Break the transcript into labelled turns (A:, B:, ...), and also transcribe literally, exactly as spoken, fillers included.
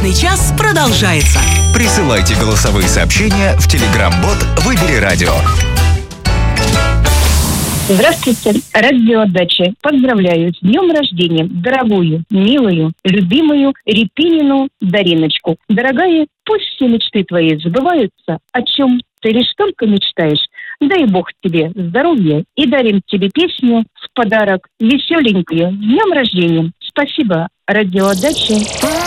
A: Личный час продолжается.
B: Присылайте голосовые сообщения в Telegram-бот «Выбери радио».
C: Здравствуйте, радиоотдача. Поздравляю с днем рождения, дорогую, милую, любимую Репинину Дариночку. Дорогая, пусть все мечты твои сбываются, о чем ты лишь только мечтаешь. Дай Бог тебе здоровья и дарим тебе песню в подарок веселенькую. С днем рождения. Спасибо, радиоотдача.